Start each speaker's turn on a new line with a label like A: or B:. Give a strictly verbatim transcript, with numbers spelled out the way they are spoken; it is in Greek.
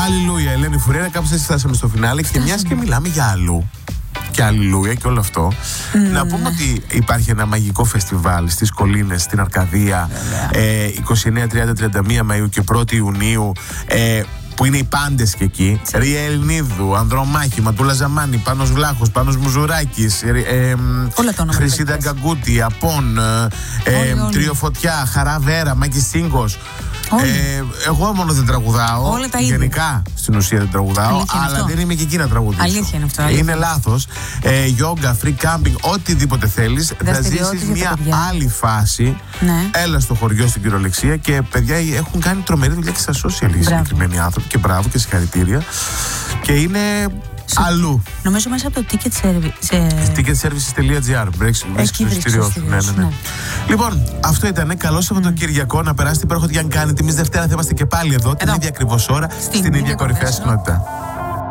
A: Αλληλούια, Ελένη Φουρέρα, κάπως έτσι φτάσαμε στο φινάλε. Και μιας και μιλάμε για αλλού και αλληλούια και όλο αυτό, mm. να πούμε ότι υπάρχει ένα μαγικό φεστιβάλ στις Κολλήνες, στην Αρκαδία, ε, είκοσι εννέα, τριάντα, τριάντα μία Μαΐου και πρώτη Ιουνίου, ε, που είναι οι πάντες και εκεί. Ρία Ελληνίδου, Ανδρομάχη, Ματούλα Ζαμάνη, Πάνος Βλάχος, Πάνος Μουζουράκης, ε, ε, Χρυσίδα Γκαγκούτη, Απών, ε, ε, Τρίο Φωτιά, Χαρά Βέρα, Μάκης Τσίγκος. Ε, εγώ μόνο δεν τραγουδάω.
B: Όλα τα
A: γενικά στην ουσία δεν τραγουδάω.
B: Αλήθεια
A: αλλά δεν είμαι και εκεί να τραγουδήσω.
B: Αλήθεια είναι αυτό. Αλήθεια.
A: Είναι λάθος. Ε, yoga, free camping, οτιδήποτε θέλεις. Θα ζήσεις μια άλλη φάση.
B: Ναι.
A: Έλα στο χωριό στην κυριολεξία. Και παιδιά έχουν κάνει τρομερή δουλειά και στα social οι συγκεκριμένοι άνθρωποι. Και μπράβο και συγχαρητήρια. Και είναι. Αλλού.
B: Νομίζω μέσα από το ticket service.
A: ticketservices.gr. Βρίσκει το εισιτήριό σου. Ναι, ναι, ναι. Λοιπόν, αυτό ήταν. Καλό Σαββατοκύριακο. Να περάσετε υπέροχο τι αν κάνετε. Εμείς Δευτέρα θα είμαστε και πάλι εδώ, την ίδια ακριβώς ώρα, στην ίδια κορυφαία συχνότητα.